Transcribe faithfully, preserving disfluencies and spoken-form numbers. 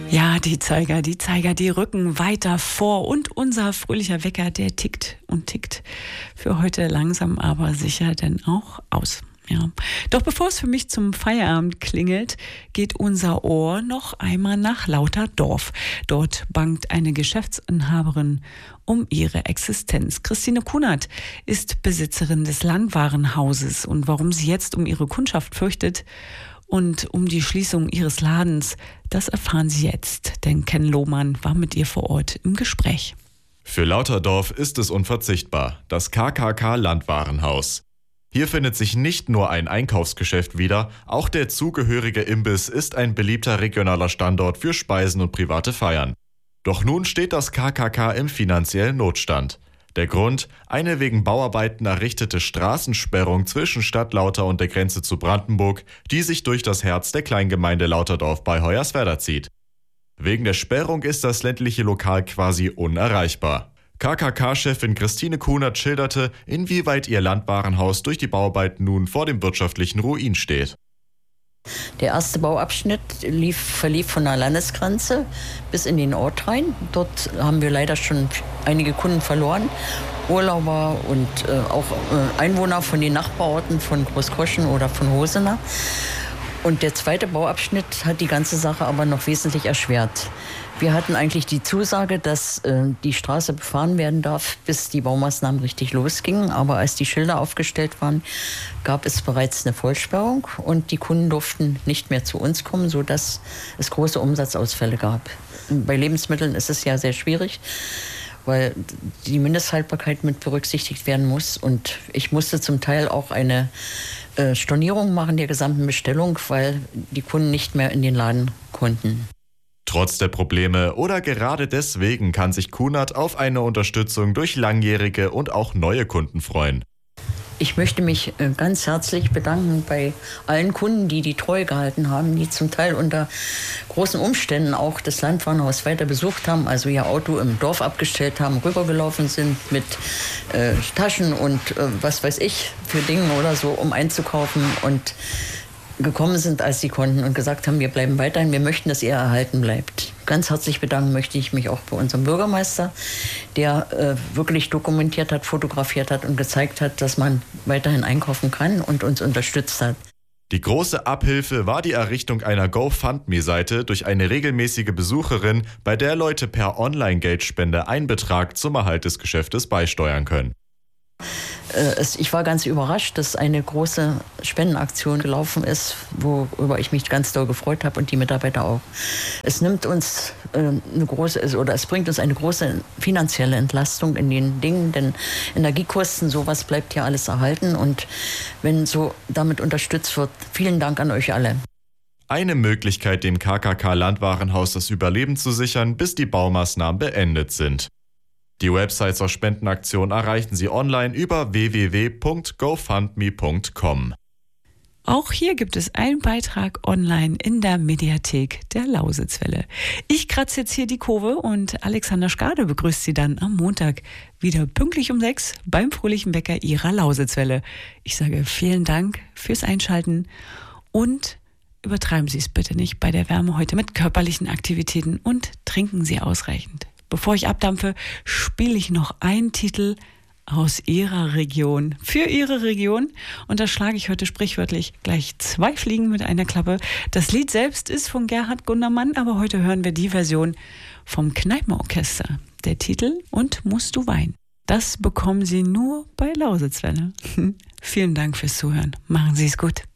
Ja, die Zeiger, die Zeiger, die rücken weiter vor und unser fröhlicher Wecker, der tickt und tickt für heute langsam aber sicher denn auch aus. Ja. Doch bevor es für mich zum Feierabend klingelt, geht unser Ohr noch einmal nach Lauterdorf. Dort bangt eine Geschäftsinhaberin um ihre Existenz. Christine Kunert ist Besitzerin des Landwarenhauses und warum sie jetzt um ihre Kundschaft fürchtet und um die Schließung ihres Ladens, das erfahren Sie jetzt, denn Ken Lohmann war mit ihr vor Ort im Gespräch. Für Lauterdorf ist es unverzichtbar, das K K K Landwarenhaus. Hier findet sich nicht nur ein Einkaufsgeschäft wieder, auch der zugehörige Imbiss ist ein beliebter regionaler Standort für Speisen und private Feiern. Doch nun steht das K K K im finanziellen Notstand. Der Grund: eine wegen Bauarbeiten errichtete Straßensperrung zwischen Stadt Lauter und der Grenze zu Brandenburg, die sich durch das Herz der Kleingemeinde Lauterdorf bei Hoyerswerda zieht. Wegen der Sperrung ist das ländliche Lokal quasi unerreichbar. K K K-Chefin Christine Kunert schilderte, inwieweit ihr Landwarenhaus durch die Bauarbeiten nun vor dem wirtschaftlichen Ruin steht. Der erste Bauabschnitt lief, verlief von der Landesgrenze bis in den Ort rein. Dort haben wir leider schon einige Kunden verloren, Urlauber und äh, auch äh, Einwohner von den Nachbarorten von Großkoschen oder von Hosenau. Und der zweite Bauabschnitt hat die ganze Sache aber noch wesentlich erschwert. Wir hatten eigentlich die Zusage, dass äh, die Straße befahren werden darf, bis die Baumaßnahmen richtig losgingen. Aber als die Schilder aufgestellt waren, gab es bereits eine Vollsperrung und die Kunden durften nicht mehr zu uns kommen, sodass es große Umsatzausfälle gab. Bei Lebensmitteln ist es ja sehr schwierig, weil die Mindesthaltbarkeit mit berücksichtigt werden muss. Und ich musste zum Teil auch eine äh, Stornierung machen der gesamten Bestellung, weil die Kunden nicht mehr in den Laden konnten. Trotz der Probleme oder gerade deswegen kann sich Kunert auf eine Unterstützung durch langjährige und auch neue Kunden freuen. Ich möchte mich ganz herzlich bedanken bei allen Kunden, die die Treue gehalten haben, die zum Teil unter großen Umständen auch das Landwarenhaus weiter besucht haben, also ihr Auto im Dorf abgestellt haben, rübergelaufen sind mit äh, Taschen und äh, was weiß ich für Dinge oder so, um einzukaufen und gekommen sind, als sie konnten und gesagt haben, wir bleiben weiterhin, wir möchten, dass ihr erhalten bleibt. Ganz herzlich bedanken möchte ich mich auch bei unserem Bürgermeister, der äh, wirklich dokumentiert hat, fotografiert hat und gezeigt hat, dass man weiterhin einkaufen kann und uns unterstützt hat. Die große Abhilfe war die Errichtung einer GoFundMe-Seite durch eine regelmäßige Besucherin, bei der Leute per Online-Geldspende einen Betrag zum Erhalt des Geschäftes beisteuern können. Ich war ganz überrascht, dass eine große Spendenaktion gelaufen ist, worüber ich mich ganz doll gefreut habe und die Mitarbeiter auch. Es nimmt uns eine große, oder es bringt uns eine große finanzielle Entlastung in den Dingen, denn Energiekosten, sowas bleibt ja alles erhalten und wenn so damit unterstützt wird, vielen Dank an euch alle. Eine Möglichkeit, dem K K K Landwarenhaus das Überleben zu sichern, bis die Baumaßnahmen beendet sind. Die Website zur Spendenaktion erreichen Sie online über w w w punkt gofundme punkt com. Auch hier gibt es einen Beitrag online in der Mediathek der Lausitzwelle. Ich kratze jetzt hier die Kurve und Alexander Skade begrüßt Sie dann am Montag wieder pünktlich um sechs beim fröhlichen Wecker Ihrer Lausitzwelle. Ich sage vielen Dank fürs Einschalten und übertreiben Sie es bitte nicht bei der Wärme heute mit körperlichen Aktivitäten und trinken Sie ausreichend. Bevor ich abdampfe, spiele ich noch einen Titel aus Ihrer Region, für Ihre Region. Und da schlage ich heute sprichwörtlich gleich zwei Fliegen mit einer Klappe. Das Lied selbst ist von Gerhard Gundermann, aber heute hören wir die Version vom Kneipenorchester. Der Titel Und musst du weinen. Das bekommen Sie nur bei Lausitzwelle. Vielen Dank fürs Zuhören. Machen Sie es gut.